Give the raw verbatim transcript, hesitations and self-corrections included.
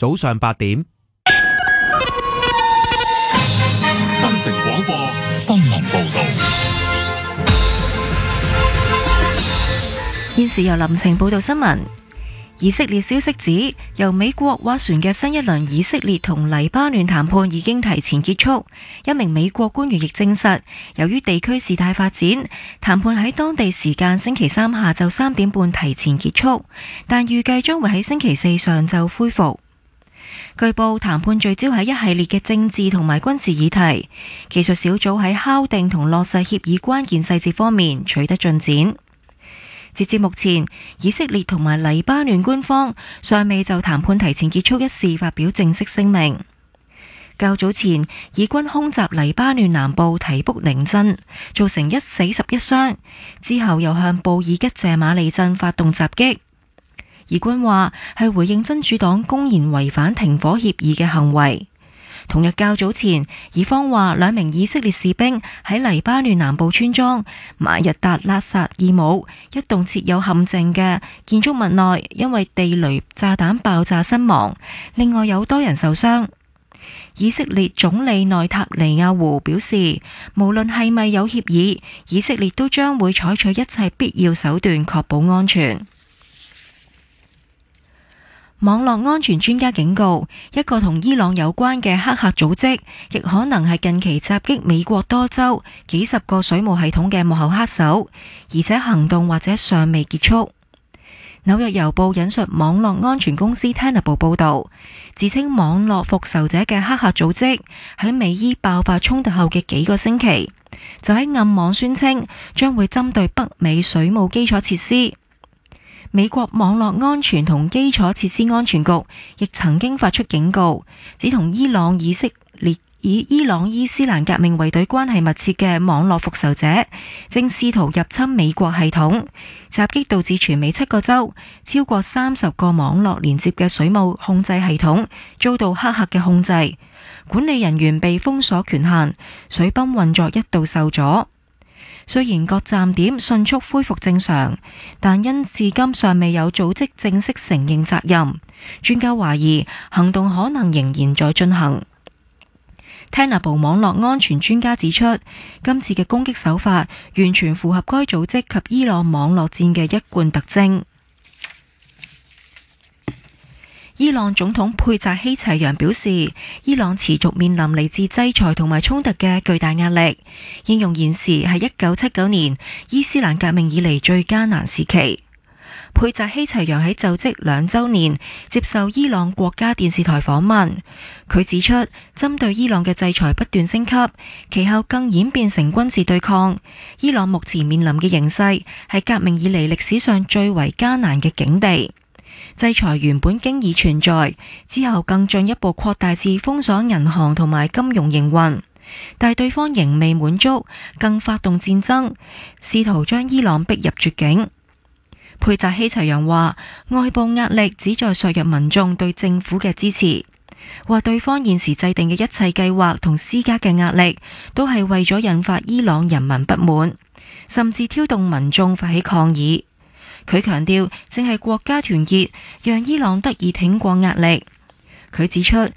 早上八點。 新城廣播新聞報道。 現時由林晴報道新聞。以色列消息指，由美國斡旋嘅新一輪以色列同黎巴嫩談判已經提前結束。一名美國官員亦證實，由於地區事態發展，談判喺當地時間星期三下晝三點半提前結束，但預計將會喺星期四上晝恢復。據報，談判聚焦喺一系列嘅政治同埋軍事議題，技術小組喺敲定同落實協議關鍵細節方面取得進展。截至目前，以色列同埋黎巴嫩官方尚未就談判提前結束一事發表正式聲明。較早前，以軍空襲黎巴嫩南部提卜寧鎮，造成一死十一傷，之後又向布爾吉謝馬利鎮發動襲擊。以軍話係回應真主黨公然違反停火協議嘅行為。同日較早前，以方話兩名以色列士兵喺黎巴嫩南部村莊馬日達拉薩爾姆一棟設有陷阱嘅建築物內，因為地雷炸彈爆炸身亡，另外有多人受傷。以色列總理內塔尼亞胡表示，無論係咪有協議，以色列都將會採取一切必要手段確保安全。網絡安全專家警告，一個同伊朗有關嘅黑客組織，亦可能係近期襲擊美國多州幾十個水務系統嘅幕後黑手，而且行動或者尚未結束。紐約郵報引述網絡安全公司 Tenable 報道，自稱網絡復仇者嘅黑客組織喺美伊爆發衝突後嘅幾個星期，就喺暗網宣稱將會針對北美水務基礎設施。美國網絡安全同基礎設施安全局亦曾經發出警告，指同伊朗以色列以伊朗伊斯蘭革命衛隊關係密切嘅網絡復仇者，正試圖入侵美國系統，襲擊導致全美七個州超過三十個網絡連接嘅水務控制系統遭到黑客嘅控制，管理人員被封鎖權限，水泵運作一度受阻。雖然各站點迅速恢復正常，但因至今尚未有組織正式承認責任，專家懷疑行動可能仍然在進行。Tenable 網絡安全專家指出，今次嘅攻擊手法完全符合該組織及伊朗網絡戰嘅一貫特徵。伊朗總統佩扎希齊揚表示，伊朗持續面臨嚟自制裁同埋衝突嘅巨大壓力，形容現時係一九七九年伊斯蘭革命以嚟最艱難時期。佩扎希齊揚喺就職兩週年接受伊朗國家電視台訪問，佢指出，針對伊朗嘅制裁不斷升級，其後更演變成軍事對抗。伊朗目前面臨嘅形勢係革命以嚟歷史上最為艱難嘅境地。制裁原本經已存在，之後更進一步擴大至封鎖銀行同埋金融營運，但對方仍未滿足，更發動戰爭，試圖將伊朗逼入絕境。佩扎希齊揚話，外部壓力旨在削弱民眾對政府嘅支持，話對方現時制定嘅一切計劃同施加嘅壓力，都係為咗引發伊朗人民不滿，甚至挑動民眾發起抗議。佢強調，正係國家團結讓伊朗得以挺過壓力。佢指出，